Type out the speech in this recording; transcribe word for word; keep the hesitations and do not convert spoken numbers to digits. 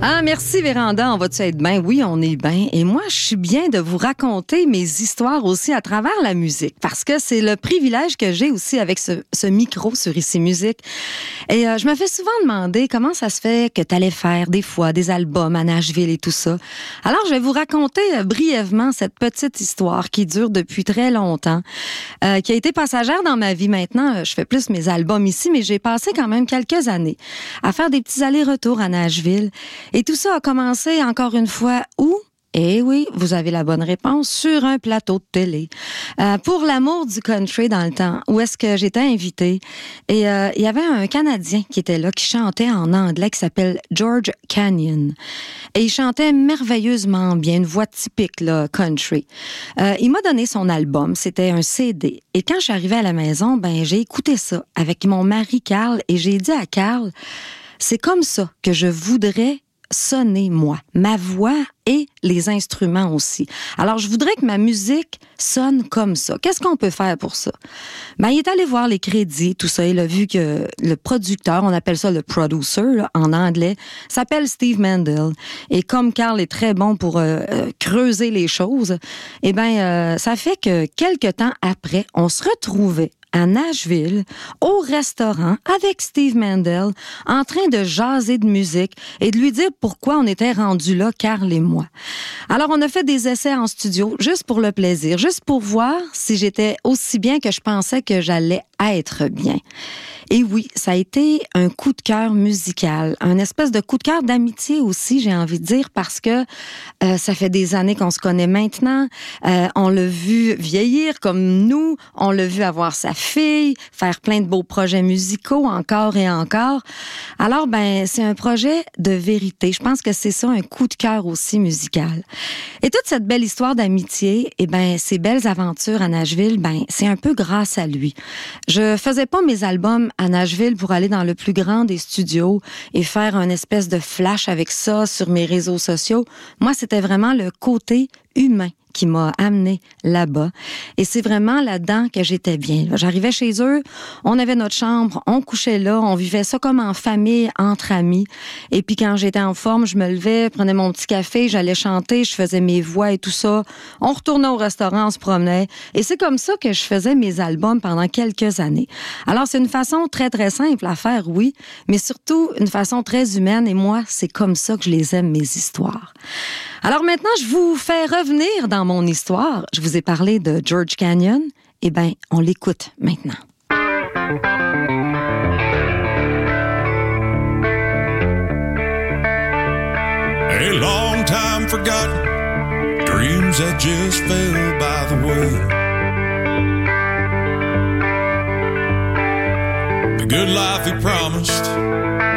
Ah, merci Véranda, on va-tu être bien? Oui, on est bien. Et moi, je suis bien de vous raconter mes histoires aussi à travers la musique, parce que c'est le privilège que j'ai aussi avec ce, ce micro sur Ici Musique. Et euh, je me fais souvent demander comment ça se fait que tu allais faire des fois des albums à Nashville et tout ça. Alors, je vais vous raconter euh, brièvement cette petite histoire qui dure depuis très longtemps, euh, qui a été passagère dans ma vie. Maintenant, euh, je fais plus mes albums ici, mais j'ai passé quand même quelques années à faire des petits allers-retours à Nashville. Et tout ça a commencé, encore une fois, où? Eh oui, vous avez la bonne réponse, sur un plateau de télé. Euh, pour l'amour du country dans le temps, où est-ce que j'étais invitée. Et euh, il y avait un Canadien qui était là, qui chantait en anglais, qui s'appelle George Canyon. Et il chantait merveilleusement bien, une voix typique, là, country. Euh, il m'a donné son album, c'était un C D. Et quand je suis arrivée à la maison, ben j'ai écouté ça avec mon mari Carl, et j'ai dit à Carl, c'est comme ça que je voudrais sonner, moi, ma voix et les instruments aussi. Alors, je voudrais que ma musique sonne comme ça. Qu'est-ce qu'on peut faire pour ça? Ben, il est allé voir les crédits, tout ça. Il a vu que le producteur, on appelle ça le producer, là, en anglais, s'appelle Steve Mandel. Et comme Carl est très bon pour euh, creuser les choses, eh ben, euh, ça fait que quelques temps après, on se retrouvait à Nashville, au restaurant, avec Steve Mandel, en train de jaser de musique et de lui dire pourquoi on était rendus là, Carl et moi. Alors, on a fait des essais en studio, juste pour le plaisir, juste pour voir si j'étais aussi bien que je pensais que j'allais être bien. Et oui, ça a été un coup de cœur musical, un espèce de coup de cœur d'amitié aussi, j'ai envie de dire, parce que euh, ça fait des années qu'on se connaît maintenant. Euh, on l'a vu vieillir comme nous, on l'a vu avoir sa fille, faire plein de beaux projets musicaux encore et encore. Alors, ben, c'est un projet de vérité. Je pense que c'est ça, un coup de cœur aussi musical. Et toute cette belle histoire d'amitié, eh ben, ces belles aventures à Nashville, ben, c'est un peu grâce à lui. Je faisais pas mes albums à Nashville pour aller dans le plus grand des studios et faire un espèce de flash avec ça sur mes réseaux sociaux. Moi, c'était vraiment le côté humain qui m'a amené là-bas. Et c'est vraiment là-dedans que j'étais bien. J'arrivais chez eux, on avait notre chambre, on couchait là, on vivait ça comme en famille, entre amis. Et puis quand j'étais en forme, je me levais, prenais mon petit café, j'allais chanter, je faisais mes voix et tout ça. On retournait au restaurant, on se promenait. Et c'est comme ça que je faisais mes albums pendant quelques années. Alors c'est une façon très, très simple à faire, oui, mais surtout une façon très humaine. Et moi, c'est comme ça que je les aime, mes histoires. Alors maintenant, je vous fais revenir dans mon histoire. Je vous ai parlé de George Canyon. Eh bien, on l'écoute maintenant. A long time forgotten, dreams that just fell by the way. The good life he promised